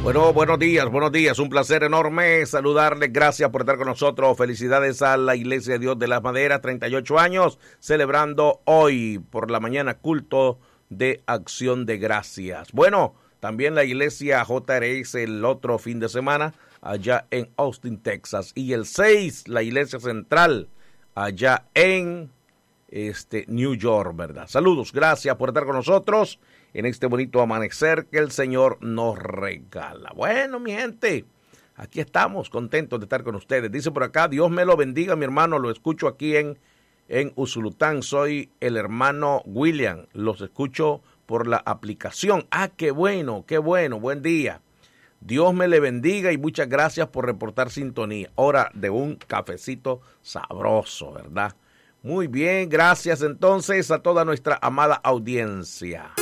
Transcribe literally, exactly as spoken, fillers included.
Bueno, buenos días, buenos días. Un placer enorme saludarles. Gracias por estar con nosotros. Felicidades a la Iglesia de Dios de las Maderas, treinta y ocho años, celebrando hoy por la mañana culto de acción de gracias. Bueno, también la Iglesia J R S el otro fin de semana allá en Austin, Texas. Y el seis, la Iglesia Central allá en este, New York, ¿verdad? Saludos, gracias por estar con nosotros en este bonito amanecer que el Señor nos regala. Bueno, mi gente, aquí estamos contentos de estar con ustedes. Dice por acá, Dios me lo bendiga, mi hermano, lo escucho aquí en, en Usulután. Soy el hermano William, los escucho por la aplicación. Ah, qué bueno, qué bueno, buen día. Dios me le bendiga y muchas gracias por reportar sintonía. Hora de un cafecito sabroso, ¿verdad? Muy bien, gracias entonces a toda nuestra amada audiencia.